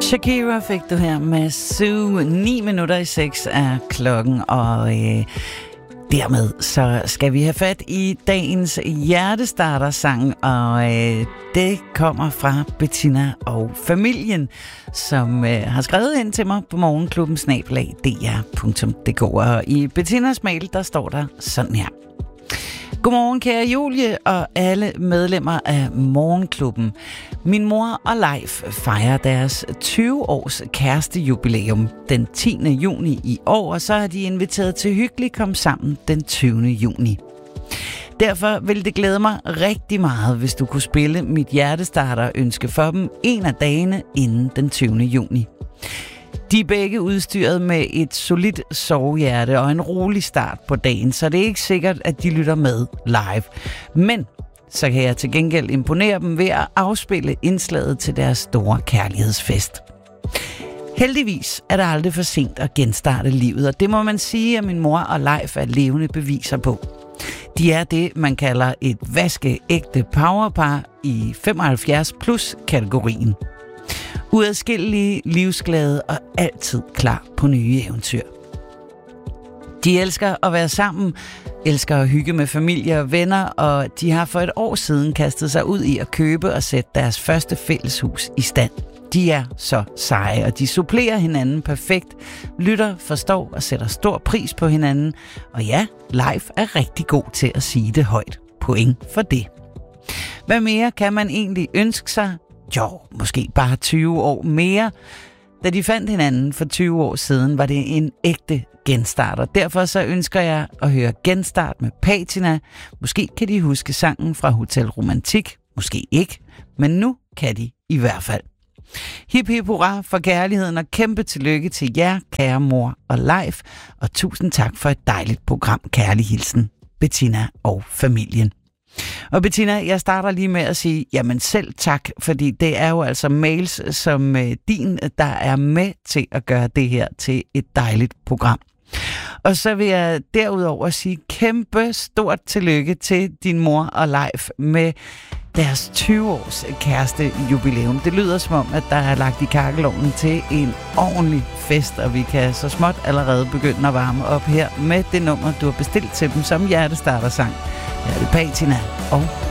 Shakira fik du her med Sue. 9:06 er klokken, og dermed så skal vi have fat i dagens hjertestarter-sang, og det kommer fra Bettina og familien, som har skrevet ind til mig på morgenklubben@dr.dk, og i Bettinas mail, der står der sådan her. Godmorgen, kære Julie og alle medlemmer af Morgenklubben. Min mor og Leif fejrer deres 20-års kærestejubilæum den 10. juni i år, og så har de inviteret til hyggeligt kom sammen den 20. juni. Derfor vil det glæde mig rigtig meget, hvis du kunne spille mit hjertestarter-ønske for dem en af dagene inden den 20. juni. De er begge udstyret med et solidt sovehjerte og en rolig start på dagen, så det er ikke sikkert, at de lytter med live. Men så kan jeg til gengæld imponere dem ved at afspille indslaget til deres store kærlighedsfest. Heldigvis er det aldrig for sent at genstarte livet, og det må man sige, at min mor og Leif er levende beviser på. De er det, man kalder et vaskeægte powerpar i 75+-kategorien. Uadskillelige, livsglade og altid klar på nye eventyr. De elsker at være sammen, elsker at hygge med familie og venner, og de har for et år siden kastet sig ud i at købe og sætte deres første fælleshus i stand. De er så seje, og de supplerer hinanden perfekt, lytter, forstår og sætter stor pris på hinanden. Og ja, Leif er rigtig god til at sige det højt. Point for det. Hvad mere kan man egentlig ønske sig? Jo, måske bare 20 år mere. Da de fandt hinanden for 20 år siden, var det en ægte genstart, og derfor så ønsker jeg at høre Genstart med Patina. Måske kan de huske sangen fra Hotel Romantik, måske ikke, men nu kan de i hvert fald. Hip hip hurra for kærligheden, og kæmpe tillykke til jer, kære mor og Leif, og tusind tak for et dejligt program. Kærlig hilsen, Bettina og familien. Og Bettina, jeg starter lige med at sige, jamen selv tak, fordi det er jo altså mails som din, der er med til at gøre det her til et dejligt program. Og så vil jeg derudover sige kæmpe stort tillykke til din mor og Leif med deres 20-års kærestejubilæum. Det lyder som om, at der er lagt i kakkelovnen til en ordentlig fest, og vi kan så småt allerede begynde at varme op her med det nummer, du har bestilt til dem som hjertestarter-sang. Her er det Patina og